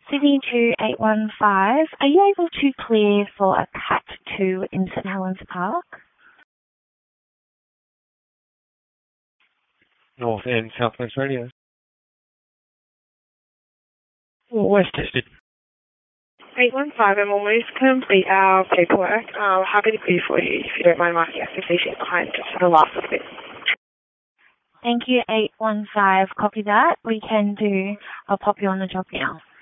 Sydney 2815, are you able to clear for a Cat 2 in St Helens Park? North End, Southwest Radio. West tested. 815, and we'll move to complete our paperwork. Happy to clear for you if you don't mind marking us as patient behind just for the last little bit. Thank you, 815. Copy that. I'll pop you on the job now.